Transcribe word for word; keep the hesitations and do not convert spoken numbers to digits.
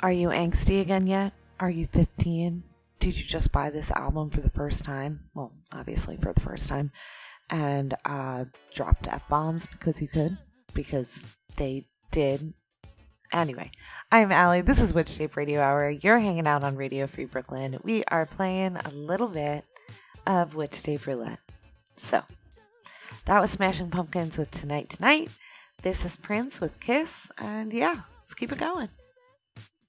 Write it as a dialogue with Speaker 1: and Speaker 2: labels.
Speaker 1: Are you angsty again yet? Are you fifteen? Did you just buy this album for the first time? Well, obviously for the first time. And uh, dropped F-bombs because you could. Because they did. Anyway, I'm Allie. This is Witch Tape Radio Hour. You're hanging out on Radio Free Brooklyn. We are playing a little bit of Witch Tape Roulette. So, that was Smashing Pumpkins with Tonight Tonight. This is Prince with Kiss. And yeah, let's keep it going.